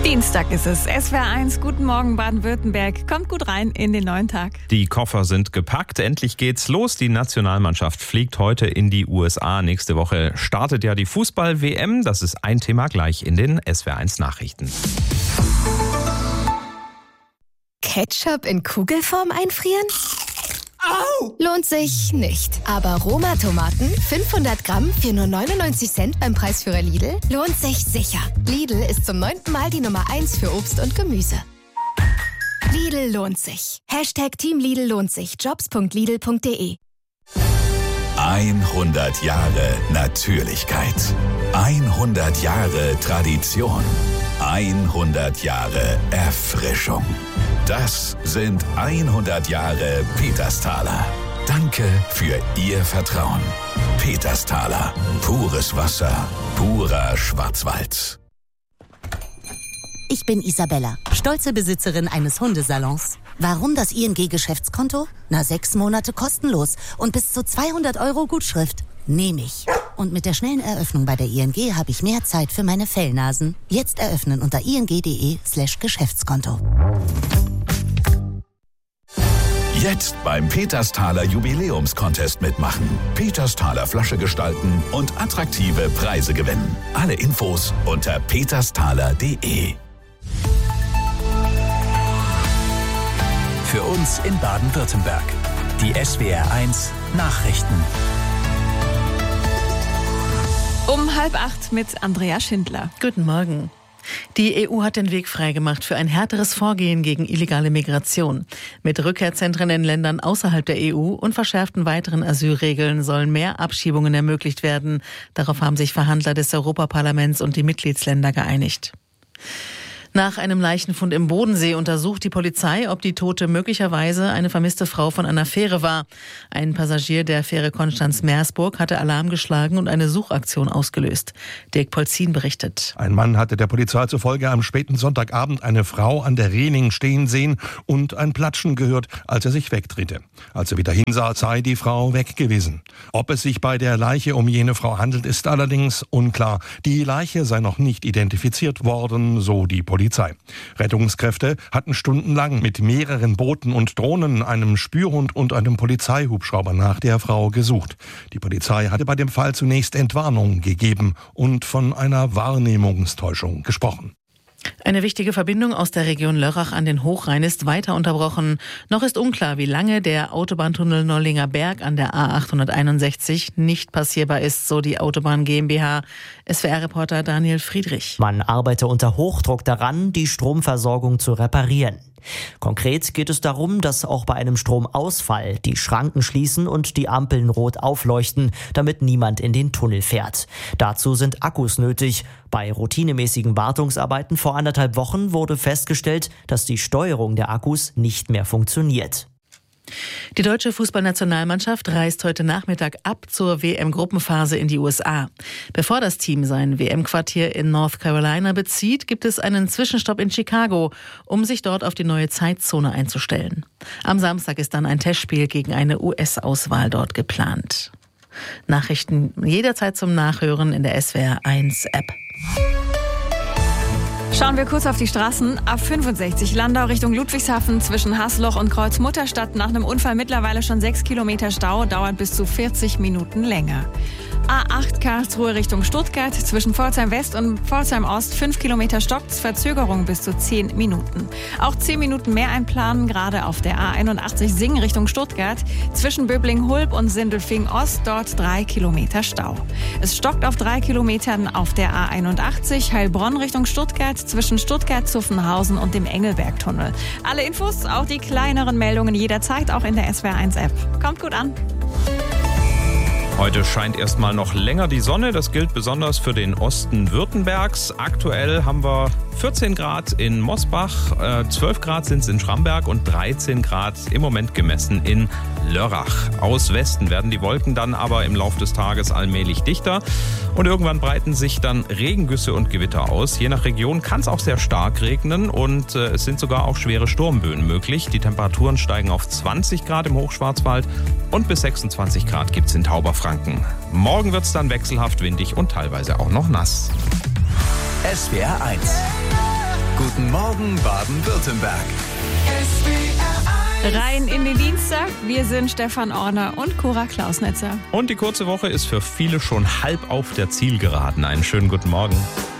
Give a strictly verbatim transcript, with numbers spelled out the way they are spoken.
Dienstag ist es. S W R eins, guten Morgen Baden-Württemberg. Kommt gut rein in den neuen Tag. Die Koffer sind gepackt. Endlich geht's los. Die Nationalmannschaft fliegt heute in die U S A. Nächste Woche startet ja die Fußball-W M. Das ist ein Thema gleich in den S W R eins Nachrichten. Ketchup in Kugelform einfrieren? Au! Lohnt sich nicht. Aber Roma-Tomaten, fünfhundert Gramm für nur neunundneunzig Cent beim Preisführer Lidl, lohnt sich sicher. Lidl ist zum neunten Mal die Nummer eins für Obst und Gemüse. Lidl lohnt sich. Hashtag Team Lidl lohnt sich. jobs punkt lidl punkt de. hundert Jahre Natürlichkeit. hundert Jahre Tradition. hundert Jahre Erfrischung. Das sind hundert Jahre Petersthaler. Danke für Ihr Vertrauen. Petersthaler. Pures Wasser. Purer Schwarzwald. Ich bin Isabella, stolze Besitzerin eines Hundesalons. Warum das I N G-Geschäftskonto? Na, sechs Monate kostenlos und bis zu zweihundert Euro Gutschrift. Nehme ich. Und mit der schnellen Eröffnung bei der I N G habe ich mehr Zeit für meine Fellnasen. Jetzt eröffnen unter ing.de slash Geschäftskonto. Jetzt beim Petersthaler Jubiläumscontest mitmachen. Petersthaler Flasche gestalten und attraktive Preise gewinnen. Alle Infos unter petersthaler punkt de. Für uns in Baden-Württemberg. Die S W R eins Nachrichten. Um halb acht mit Andrea Schindler. Guten Morgen. Die E U hat den Weg freigemacht für ein härteres Vorgehen gegen illegale Migration. Mit Rückkehrzentren in Ländern außerhalb der E U und verschärften weiteren Asylregeln sollen mehr Abschiebungen ermöglicht werden. Darauf haben sich Verhandler des Europaparlaments und die Mitgliedsländer geeinigt. Nach einem Leichenfund im Bodensee untersucht die Polizei, ob die Tote möglicherweise eine vermisste Frau von einer Fähre war. Ein Passagier der Fähre Konstanz-Meersburg hatte Alarm geschlagen und eine Suchaktion ausgelöst. Dirk Polzin berichtet. Ein Mann hatte der Polizei zufolge am späten Sonntagabend eine Frau an der Reling stehen sehen und ein Platschen gehört, als er sich wegdrehte. Als er wieder hinsah, sei die Frau weg gewesen. Ob es sich bei der Leiche um jene Frau handelt, ist allerdings unklar. Die Leiche sei noch nicht identifiziert worden, so die Polizei. Polizei. Rettungskräfte hatten stundenlang mit mehreren Booten und Drohnen, einem Spürhund und einem Polizeihubschrauber nach der Frau gesucht. Die Polizei hatte bei dem Fall zunächst Entwarnung gegeben und von einer Wahrnehmungstäuschung gesprochen. Eine wichtige Verbindung aus der Region Lörrach an den Hochrhein ist weiter unterbrochen. Noch ist unklar, wie lange der Autobahntunnel Nollinger Berg an der A achthunderteinundsechzig nicht passierbar ist, so die Autobahn GmbH. S W R-Reporter Daniel Friedrich. Man arbeite unter Hochdruck daran, die Stromversorgung zu reparieren. Konkret geht es darum, dass auch bei einem Stromausfall die Schranken schließen und die Ampeln rot aufleuchten, damit niemand in den Tunnel fährt. Dazu sind Akkus nötig. Bei routinemäßigen Wartungsarbeiten vor anderthalb Wochen wurde festgestellt, dass die Steuerung der Akkus nicht mehr funktioniert. Die deutsche Fußballnationalmannschaft reist heute Nachmittag ab zur W M-Gruppenphase in die U S A. Bevor das Team sein W M-Quartier in North Carolina bezieht, gibt es einen Zwischenstopp in Chicago, um sich dort auf die neue Zeitzone einzustellen. Am Samstag ist dann ein Testspiel gegen eine U S-Auswahl dort geplant. Nachrichten jederzeit zum Nachhören in der S W R eins App. Schauen wir kurz auf die Straßen. A fünfundsechzig Landau Richtung Ludwigshafen zwischen Hasloch und Kreuz-Mutterstadt. Nach einem Unfall mittlerweile schon sechs Kilometer Stau, dauert bis zu vierzig Minuten länger. A acht Karlsruhe Richtung Stuttgart zwischen Pforzheim West und Pforzheim Ost fünf Kilometer stockt's, Verzögerung bis zu zehn Minuten. Auch zehn Minuten mehr einplanen, gerade auf der A einundachtzig Singen Richtung Stuttgart zwischen Böbling-Hulb und Sindelfingen Ost, dort drei Kilometer Stau. Es stockt auf drei Kilometern auf der A einundachtzig Heilbronn Richtung Stuttgart zwischen Stuttgart-Zuffenhausen und dem Engelbergtunnel. Alle Infos, auch die kleineren Meldungen jederzeit, auch in der S W R eins App. Kommt gut an. Heute scheint erstmal noch länger die Sonne. Das gilt besonders für den Osten Württembergs. Aktuell haben wir vierzehn Grad in Mosbach, zwölf Grad sind es in Schramberg und dreizehn Grad im Moment gemessen in Lörrach. Aus Westen werden die Wolken dann aber im Laufe des Tages allmählich dichter und irgendwann breiten sich dann Regengüsse und Gewitter aus. Je nach Region kann es auch sehr stark regnen und äh, es sind sogar auch schwere Sturmböen möglich. Die Temperaturen steigen auf zwanzig Grad im Hochschwarzwald und bis sechsundzwanzig Grad gibt es in Tauberfranken. Morgen wird es dann wechselhaft windig und teilweise auch noch nass. S W R eins Guten Morgen Baden-Württemberg. Rein in den Dienstag. Wir sind Stefan Orner und Cora Klausnetzer. Und die kurze Woche ist für viele schon halb auf der Zielgeraden. Einen schönen guten Morgen.